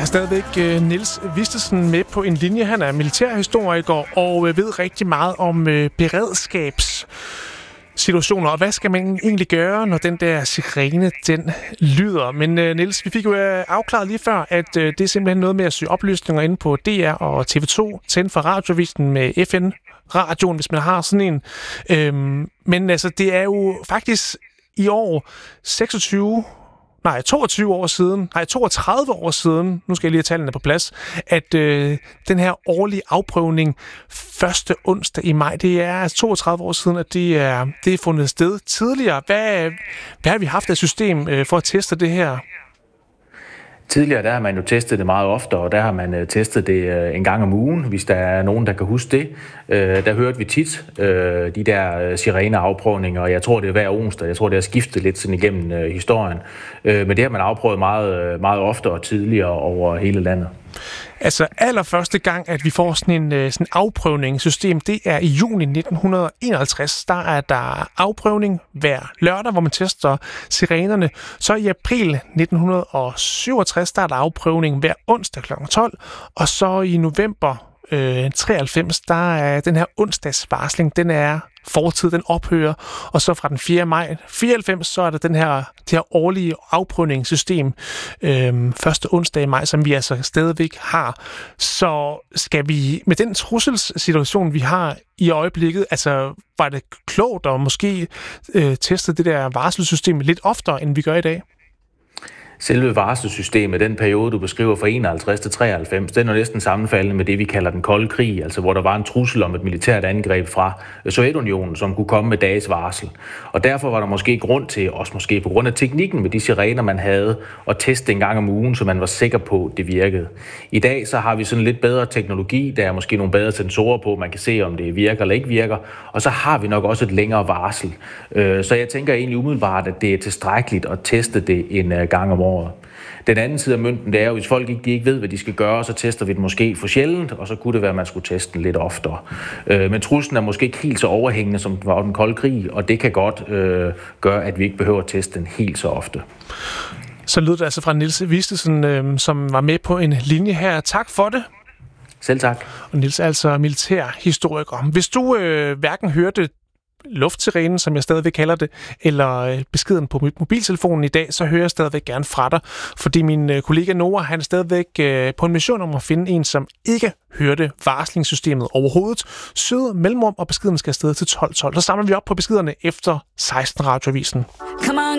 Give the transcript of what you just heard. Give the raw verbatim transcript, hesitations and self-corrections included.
stadigvæk uh, Niels Vistesen med på en linje. Han er militærhistoriker og uh, ved rigtig meget om uh, beredskabssituationer. Og hvad skal man egentlig gøre, når den der sirene, den lyder? Men uh, Niels, vi fik jo uh, afklaret lige før, at uh, det er simpelthen noget med at søge oplysninger inde på D R og T V to, tænde for Radioavisen med F M-radioen, hvis man har sådan en. Øhm, men altså, det er jo faktisk i år seksogtyve Nej, toogtyve år siden, nej, toogtredive år siden, nu skal jeg lige have tallene på plads, at øh, den her årlige afprøvning første onsdag i maj, det er altså toogtredive år siden, at det er, det er fundet sted tidligere. Hvad, hvad har vi haft af system øh, for at teste det her? Tidligere der har man jo testet det meget ofte, og der har man uh, testet det uh, en gang om ugen, hvis der er nogen, der kan huske det. Uh, der hørte vi tit uh, de der uh, sireneafprøvninger, og jeg tror, det er hver onsdag. Jeg tror, det har skiftet lidt sådan igennem uh, historien. Uh, men det har man afprøvet meget, uh, meget ofte og tidligere over hele landet. Altså allerførste gang, at vi får sådan en sådan afprøvningssystem, det er i juni nitten enoghalvtreds. Der er der afprøvning hver lørdag, hvor man tester sirenerne. Så i april nitten syvogtres, der er der afprøvning hver onsdag klokken tolv. Og så i november øh, treoghalvfems, der er den her onsdagsvarsling, den er fortid, den ophører. Og så fra den fjerde maj fireoghalvfems, så er der den her, det her årlige afprøvningssystem øh, første onsdag i maj, som vi altså stadigvæk har. Så skal vi med den trusselssituation, vi har i øjeblikket, altså var det klogt at måske øh, teste det der varselssystem lidt oftere, end vi gør i dag? Selve varselssystemet, den periode, du beskriver fra enoghalvtreds til treoghalvfems, den er næsten sammenfaldende med det, vi kalder den kolde krig, altså hvor der var en trussel om et militært angreb fra Sovjetunionen, som kunne komme med dages varsel. Og derfor var der måske grund til, også måske på grund af teknikken med de sirener, man havde, at teste en gang om ugen, så man var sikker på, at det virkede. I dag så har vi sådan lidt bedre teknologi, der er måske nogle bedre sensorer på, man kan se, om det virker eller ikke virker, og så har vi nok også et længere varsel. Så jeg tænker egentlig umiddelbart, at det er tilstrækkeligt at teste det en gang om året. Den anden side af mønten, det er jo, hvis folk ikke, de ikke ved, hvad de skal gøre, så tester vi det måske for sjældent, og så kunne det være, at man skulle teste den lidt oftere. Øh, men truslen er måske ikke helt så overhængende, som den var den kolde krig, og det kan godt øh, gøre, at vi ikke behøver at teste den helt så ofte. Så lød det altså fra Niels Vistesen, øh, som var med på en linje her. Tak for det. Selv tak. Og Niels er altså militærhistoriker. Hvis du øh, hverken hørte luftsirenen, som jeg stadigvæk kalder det, eller beskeden på mobiltelefonen i dag, så hører jeg stadigvæk gerne fra dig, fordi min kollega Nora, han er stadigvæk på en mission om at finde en, som ikke hørte varslingssystemet overhovedet. Sød mellemrum, og beskeden skal afsted til tolv tolv. Så samler vi op på beskederne efter seksten Radioavisen.